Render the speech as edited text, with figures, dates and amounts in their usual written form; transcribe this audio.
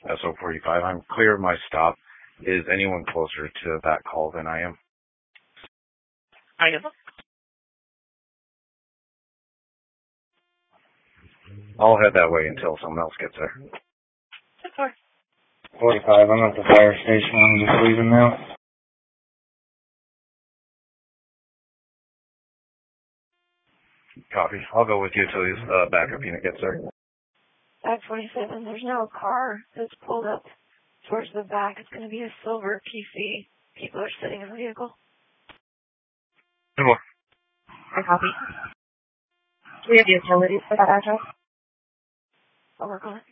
SO45. I'm clear of my stop. Is anyone closer to that call than I am? I am. I'll head that way until someone else gets there. That's fine. 45, I'm at the fire station. I'm just leaving now. Copy. I'll go with you till his backup unit gets there. Back 27, there's now a car that's pulled up towards the back. It's going to be a silver PC. People are sitting in the vehicle. Good one. I copy. Do we have utilities for that address? I'll work on it.